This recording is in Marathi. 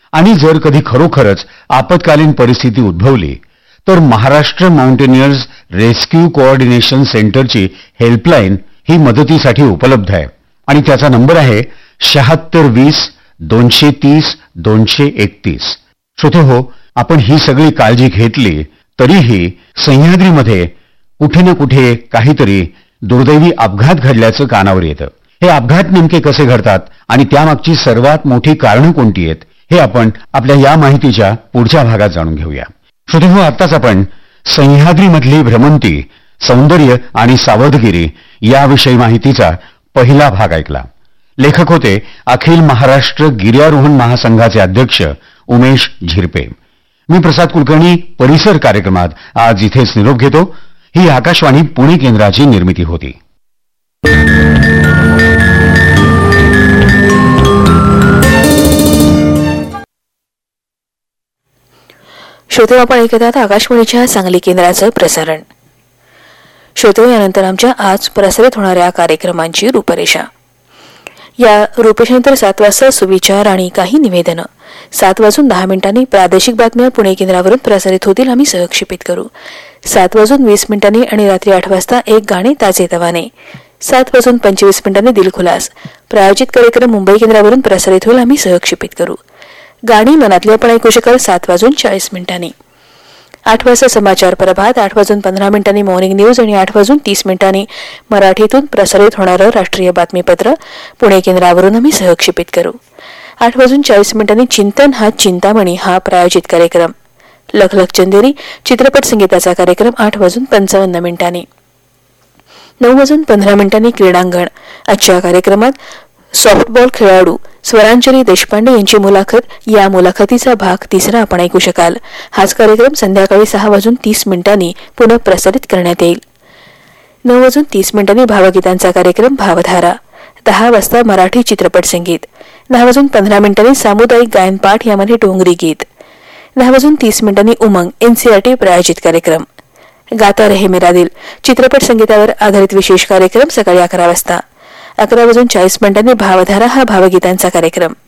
आणि जर कधी खरोखरच आपत्कालीन परिस्थिती उद्भवली तर महाराष्ट्र माउंटेनियर्स रेस्क्यू कोऑर्डिनेशन सेंटरची हेल्पलाईन ही मदतीसाठी उपलब्ध आहे आणि त्याचा नंबर आहे 7620-230-231. श्रोतेहो, आपण ही सगळी काळजी घेतली तरीही सह्याद्रीमध्ये कुठे ना कुठे काहीतरी दुर्दैवी अपघात घडल्याचं कानावर येतं. हे अपघात नेमके कसे घडतात आणि त्यामागची सर्वात मोठी कारणं कोणती आहेत हे आपण आपल्या या माहितीच्या पुढच्या भागात जाणून घेऊया. श्रोतेहो, आत्ताच आपण सह्याद्रीमधली भ्रमंती, सौंदर्य आणि सावधगिरी याविषयी माहितीचा पहिला भाग ऐकला. लेखक होते अखिल महाराष्ट्र गिर्यारोहण महासंघाचे अध्यक्ष उमेश झिरपे. मी प्रसाद कुलकर्णी परिसर कार्यक्रमात आज इथेच निरोप घेतो. ही आकाशवाणी पुणे केंद्राची निर्मिती होती. श्रोते, आपण ऐकत आहात आकाशवाणीच्या सांगली केंद्राचं प्रसारण. श्रोते, यानंतर आमच्या आज प्रसारित होणाऱ्या कार्यक्रमांची रूपरेषा. या रूपरेषेनंतर 7 वाजता सुविचार आणि काही निवेदनं, 7:10 प्रादेशिक बातम्या पुणे केंद्रावरून प्रसारित होतील. आम्ही सहक्षेपित करू. 7:20 आणि रात्री 8 वाजता एक गाणे ताजेतवाने. 7:25 दिलखुलास प्रायोजित कार्यक्रम मुंबई केंद्रावरून प्रसारित होईल. आम्ही सहक्षेपित करू. गाणी मनातली आपण ऐकू शकाल 7:40. 8 वाजता समाचार प्रभात, 8:15 मॉर्निंग न्यूज आणि 8:30 मराठीतून प्रसारित होणारं राष्ट्रीय बातमीपत्र पुणे केंद्रावरून आम्ही सहक्षेपित करू. 8:40 चिंतन हा चिंतामणी हा प्रायोजित कार्यक्रम. लखलख चंदेरी चित्रपट संगीताचा कार्यक्रम 8:55. 9:15 क्रीडांगण. आजच्या कार्यक्रमात सॉफ्टबॉल खेळाडू स्वरांजली देशपांडे यांची मुलाखत, या मुलाखतीचा भाग 3 आपण ऐकू शकाल. हाच कार्यक्रम संध्याकाळी 6:30 पुन्हा प्रसारित करण्यात येईल. 9:30 भावगीतांचा कार्यक्रम भावधारा. 10 वाजता मराठी चित्रपट संगीत. 10:15 सामुदायिक गायन पाठ यामध्ये डोंगरी गीत. 10:30 उमंग एनसीआरटी प्रायोजित कार्यक्रम. गाता रहे मेरा दिल चित्रपट संगीतावर आधारित विशेष कार्यक्रम सकाळी 11 वाजता. 11:40 भावधारा हा भावगीतांचा कार्यक्रम.